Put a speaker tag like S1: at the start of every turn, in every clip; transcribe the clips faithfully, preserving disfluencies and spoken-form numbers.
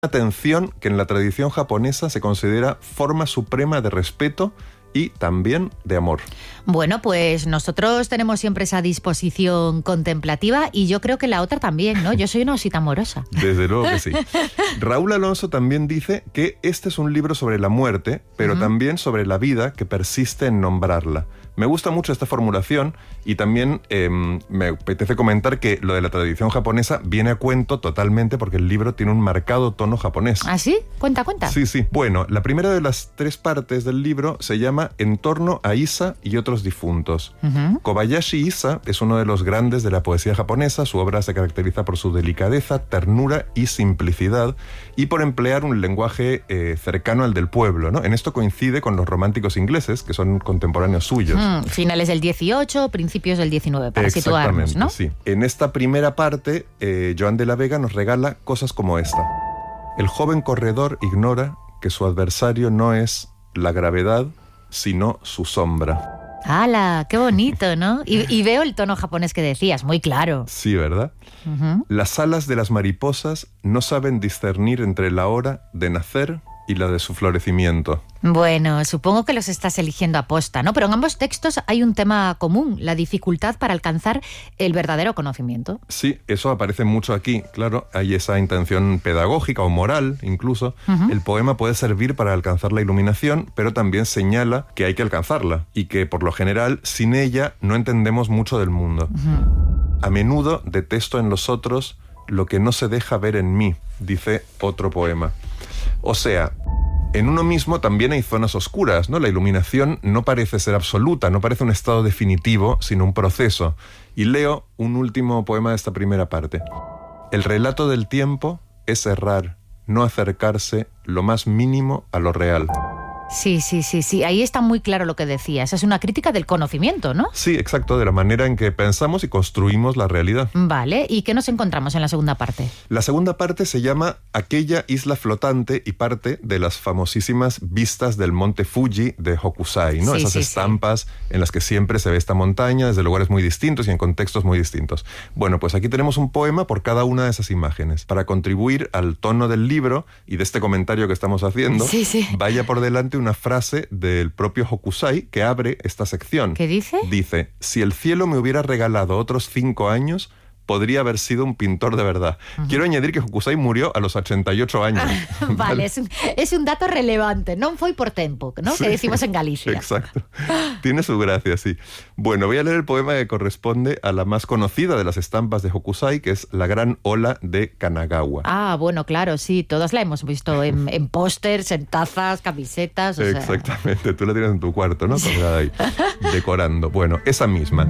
S1: atención que en la tradición japonesa se considera forma suprema de respeto y también de amor.
S2: Bueno, pues nosotros tenemos siempre esa disposición contemplativa y yo creo que la otra también, ¿no? Yo soy una osita amorosa.
S1: Desde luego que sí. Raúl Alonso también dice que este es un libro sobre la muerte, pero uh-huh. también sobre la vida que persiste en nombrarla. Me gusta mucho esta formulación y también eh, me apetece comentar que lo de la tradición japonesa viene a cuento totalmente porque el libro tiene un marcado tono japonés.
S2: ¿Ah, sí? Cuenta, cuenta.
S1: Sí, sí. Bueno, la primera de las tres partes del libro se llama En torno a Issa y otros difuntos. Uh-huh. Kobayashi Issa es uno de los grandes de la poesía japonesa. Su obra se caracteriza por su delicadeza, ternura y simplicidad y por emplear un lenguaje eh, cercano al del pueblo, ¿no? En esto coincide con los románticos ingleses, que son contemporáneos suyos.
S2: Mm, finales del dieciocho, principios del diecinueve, para situarnos, ¿no?
S1: Sí. En esta primera parte, eh, Joan de la Vega nos regala cosas como esta. El joven corredor ignora que su adversario no es la gravedad, sino su sombra.
S2: ¡Hala! ¡Qué bonito!, ¿no? Y, y veo el tono japonés que decías, muy claro.
S1: Sí, ¿verdad? Uh-huh. Las alas de las mariposas no saben discernir entre la hora de nacer y la de su florecimiento.
S2: Bueno, supongo que los estás eligiendo a posta, ¿no? Pero en ambos textos hay un tema común, la dificultad para alcanzar el verdadero conocimiento.
S1: Sí, eso aparece mucho aquí, claro, hay esa intención pedagógica o moral, incluso. Uh-huh. El poema puede servir para alcanzar la iluminación, pero también señala que hay que alcanzarla y que, por lo general, sin ella no entendemos mucho del mundo. Uh-huh. A menudo detesto en los otros lo que no se deja ver en mí, dice otro poema. O sea, en uno mismo también hay zonas oscuras, ¿no? La iluminación no parece ser absoluta, no parece un estado definitivo, sino un proceso. Y leo un último poema de esta primera parte. El relato del tiempo es errar, no acercarse lo más mínimo a lo real.
S2: Sí, sí, sí, sí. Ahí está muy claro lo que decías. Es una crítica del conocimiento, ¿no?
S1: Sí, exacto, de la manera en que pensamos y construimos la realidad.
S2: Vale, ¿y qué nos encontramos en la segunda parte?
S1: La segunda parte se llama Aquella isla flotante y parte de las famosísimas vistas del monte Fuji de Hokusai, ¿no? Sí, Esas sí, estampas sí. en las que siempre se ve esta montaña desde lugares muy distintos y en contextos muy distintos. Bueno, pues aquí tenemos un poema por cada una de esas imágenes. Para contribuir al tono del libro y de este comentario que estamos haciendo,
S2: sí, sí.
S1: vaya por delante una frase del propio Hokusai que abre esta sección.
S2: ¿Qué dice?
S1: Dice, si el cielo me hubiera regalado otros cinco años, podría haber sido un pintor de verdad. Uh-huh. Quiero añadir que Hokusai murió a los ochenta y ocho años.
S2: Ah, vale, vale. Es, un, es un dato relevante. Non foi por tempo, ¿no? Sí, que decimos en Galicia.
S1: Exacto. Tiene su gracia, sí. Bueno, voy a leer el poema que corresponde a la más conocida de las estampas de Hokusai, que es La gran ola de Kanagawa.
S2: Ah, bueno, claro, sí. Todas la hemos visto en, en pósters, en tazas, camisetas. O
S1: Exactamente.
S2: Sea...
S1: Tú la tienes en tu cuarto, ¿no? Colgada ahí, decorando. Bueno, esa misma.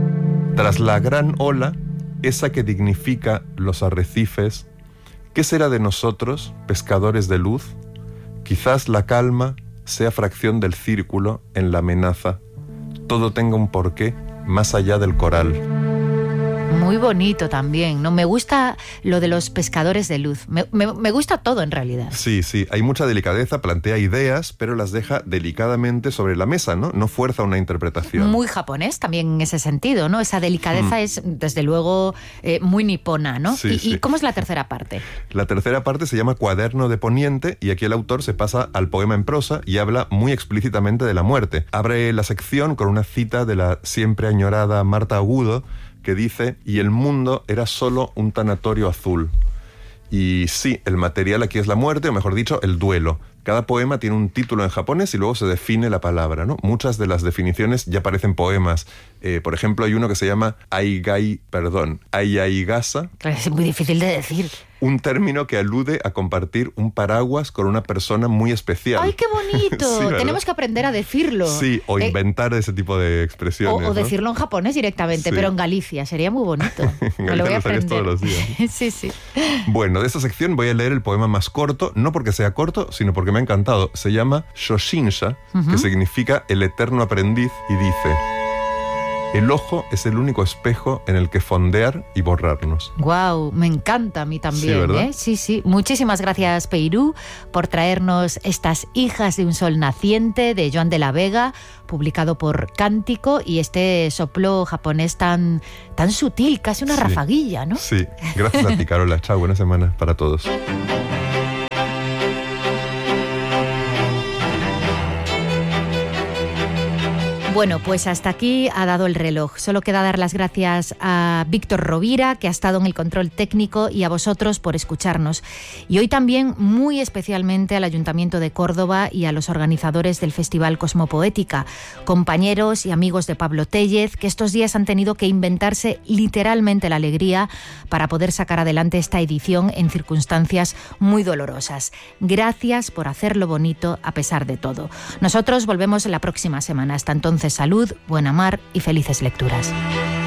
S1: Tras la gran ola, esa que dignifica los arrecifes, ¿qué será de nosotros, pescadores de luz? Quizás la calma sea fracción del círculo en la amenaza. Todo tenga un porqué más allá del coral.
S2: Muy bonito también, ¿no? Me gusta lo de los pescadores de luz. Me, me, me gusta todo, en realidad.
S1: Sí, sí. Hay mucha delicadeza, plantea ideas, pero las deja delicadamente sobre la mesa, ¿no? No fuerza una interpretación.
S2: Muy japonés también en ese sentido, ¿no? Esa delicadeza mm. es, desde luego, eh, muy nipona, ¿no?
S1: Sí,
S2: ¿Y,
S1: sí.
S2: ¿Y cómo es la tercera parte?
S1: La tercera parte se llama Cuaderno de Poniente y aquí el autor se pasa al poema en prosa y habla muy explícitamente de la muerte. Abre la sección con una cita de la siempre añorada Marta Agudo, que dice, y el mundo era solo un tanatorio azul. Y sí, el material aquí es la muerte, o mejor dicho, el duelo. Cada poema tiene un título en japonés y luego se define la palabra, ¿no? Muchas de las definiciones ya parecen poemas. Eh, por ejemplo, hay uno que se llama Aigai, perdón, Aiaigasa.
S2: Es muy difícil de decir.
S1: Un término que alude a compartir un paraguas con una persona muy especial.
S2: ¡Ay, qué bonito!
S1: Sí,
S2: tenemos que aprender a decirlo.
S1: Sí, o inventar eh, ese tipo de expresiones.
S2: O, o
S1: ¿no?
S2: decirlo en japonés directamente,
S1: sí.
S2: pero en Galicia. Sería muy bonito.
S1: En
S2: Me lo voy a
S1: aprender todos los días.
S2: Sí, sí.
S1: Bueno, de esta sección voy a leer el poema más corto, no porque sea corto, sino porque me ha encantado. Se llama Shoshinsha, uh-huh. que significa el eterno aprendiz, y dice... El ojo es el único espejo en el que fondear y borrarnos.
S2: Guau, me encanta a mí también,
S1: sí, ¿verdad?
S2: ¿eh? Sí, sí. Muchísimas gracias, Peirú, por traernos estas Hijas de un sol naciente de Joan de la Vega, publicado por Cántico, y este soplo japonés tan, tan sutil, casi una
S1: sí.
S2: rafaguilla, ¿no?
S1: Sí. Gracias a ti, Carola. Chao, buena semana para todos.
S2: Bueno, pues hasta aquí ha dado el reloj. Solo queda dar las gracias a Víctor Rovira, que ha estado en el control técnico, y a vosotros por escucharnos. Y hoy también muy especialmente al Ayuntamiento de Córdoba y a los organizadores del Festival Cosmopoética, compañeros y amigos de Pablo Téllez, que estos días han tenido que inventarse literalmente la alegría para poder sacar adelante esta edición en circunstancias muy dolorosas. Gracias por hacerlo bonito a pesar de todo. Nosotros volvemos la próxima semana. Hasta entonces, salud, buena mar y felices lecturas.